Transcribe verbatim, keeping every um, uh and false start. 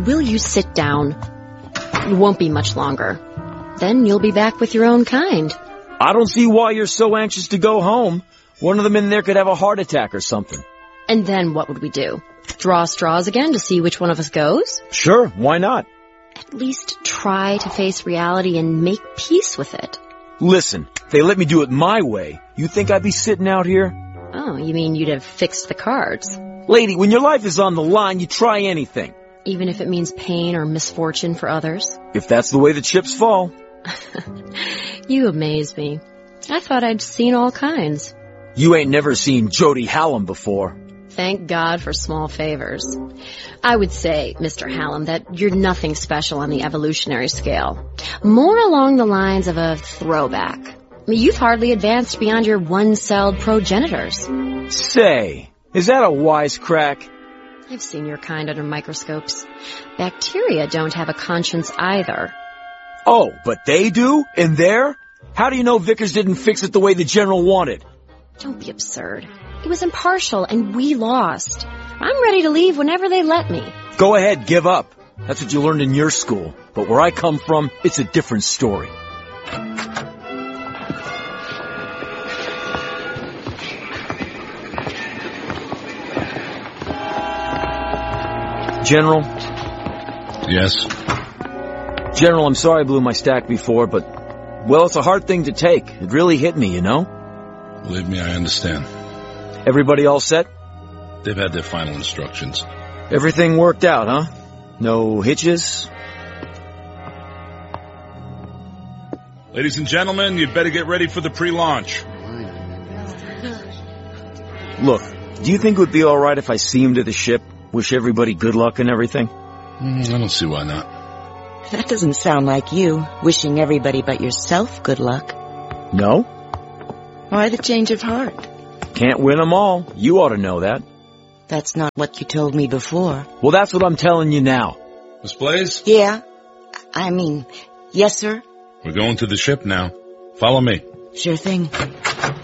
will you sit down? It won't be much longer. Then you'll be back with your own kind. I don't see why you're so anxious to go home. One of them in there could have a heart attack or something. And then what would we do? Draw straws again to see which one of us goes? Sure, why not? At least try to face reality and make peace with it. Listen, if they let me do it my way, you think I'd be sitting out here? Oh, you mean you'd have fixed the cards? Lady, when your life is on the line, you try anything. Even if it means pain or misfortune for others? If that's the way the chips fall. You amaze me. I thought I'd seen all kinds. You ain't never seen Jody Hallam before. Thank God for small favors. I would say, Mister Hallam, that you're nothing special on the evolutionary scale. More along the lines of a throwback. I mean, you've hardly advanced beyond your one-celled progenitors. Say, is that a wisecrack? I've seen your kind under microscopes. Bacteria don't have a conscience either. Oh, but they do? In there? How do you know Vickers didn't fix it the way the General wanted? Don't be absurd. It was impartial, and we lost. I'm ready to leave whenever they let me. Go ahead, give up. That's what you learned in your school. But where I come from, it's a different story. General? Yes? General, I'm sorry I blew my stack before, but, well, it's a hard thing to take. It really hit me, you know? Believe me, I understand. Everybody all set? They've had their final instructions. Everything worked out, huh? No hitches? Ladies and gentlemen, you'd better get ready for the pre-launch. Look, do you think it would be all right if I see him to the ship? Wish everybody good luck and everything? Mm, I don't see why not. That doesn't sound like you, wishing everybody but yourself good luck. No? Why the change of heart? Can't win them all. You ought to know that. That's not what you told me before. Well, that's what I'm telling you now. Miss Blaze? Yeah? I mean, yes, sir? We're going to the ship now. Follow me. Sure thing.